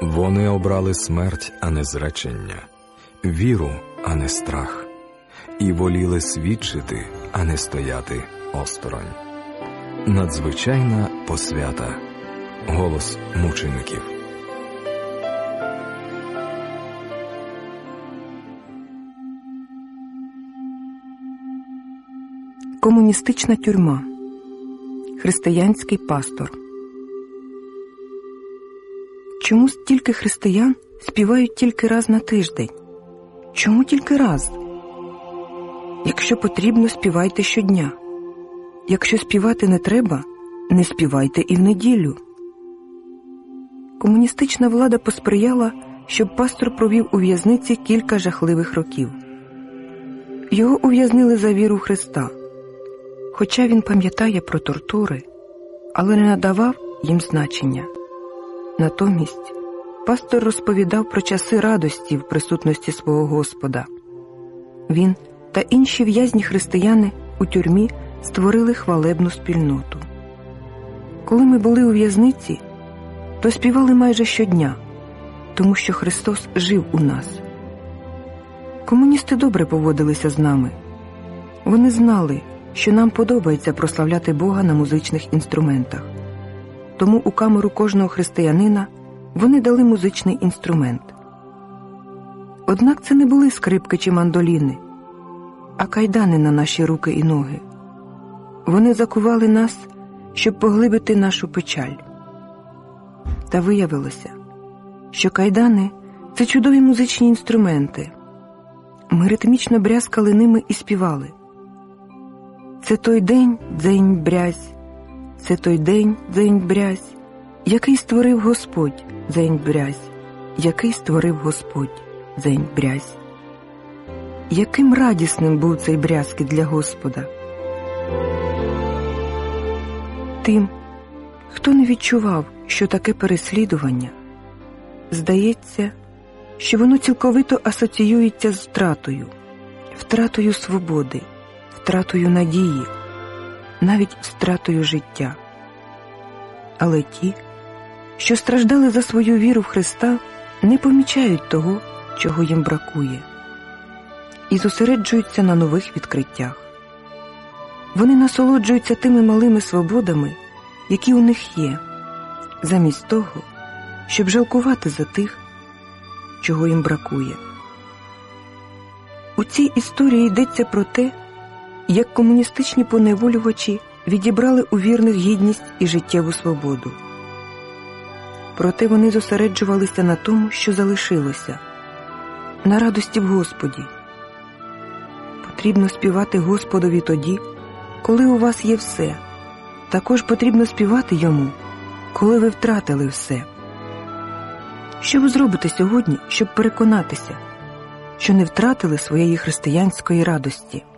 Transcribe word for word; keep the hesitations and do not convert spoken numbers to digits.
Вони обрали смерть, а не зречення, віру, а не страх, і воліли свідчити, а не стояти осторонь. Надзвичайна посвята. Голос мучеників. Комуністична тюрма. Християнський пастор. Чому стільки християн співають тільки раз на тиждень? Чому тільки раз? Якщо потрібно, співайте щодня. Якщо співати не треба, не співайте і в неділю. Комуністична влада посприяла, щоб пастор провів у в'язниці кілька жахливих років. Його ув'язнили за віру в Христа. Хоча він пам'ятає про тортури, але не надавав їм значення. Натомість пастор розповідав про часи радості в присутності свого Господа. Він та інші в'язні християни у тюрмі створили хвалебну спільноту. Коли ми були у в'язниці, то співали майже щодня, тому що Христос жив у нас. Комуністи добре поводилися з нами. Вони знали, що нам подобається прославляти Бога на музичних інструментах. Тому у камеру кожного християнина вони дали музичний інструмент. Однак це не були скрипки чи мандоліни, а кайдани на наші руки і ноги. Вони закували нас, щоб поглибити нашу печаль. Та виявилося, що кайдани – це чудові музичні інструменти. Ми ритмічно брязкали ними і співали. Це той день, дзень брязь, це той день, дзень брязь, який створив Господь, дзень брязь, який створив Господь, дзень брязь. Яким радісним був цей брязкіт для Господа. Тим, хто не відчував, що таке переслідування, здається, що воно цілковито асоціюється з втратою, втратою свободи, втратою надії, навіть втратою життя. Але ті, що страждали за свою віру в Христа, не помічають того, чого їм бракує, і зосереджуються на нових відкриттях. Вони насолоджуються тими малими свободами, які у них є, замість того, щоб жалкувати за тих, чого їм бракує. У цій історії йдеться про те, як комуністичні поневолювачі відібрали у вірних гідність і життєву свободу. Проте вони зосереджувалися на тому, що залишилося, на радості в Господі. Потрібно співати Господові тоді, коли у вас є все. Також потрібно співати Йому, коли ви втратили все. Що ви зробите сьогодні, щоб переконатися, що не втратили своєї християнської радості?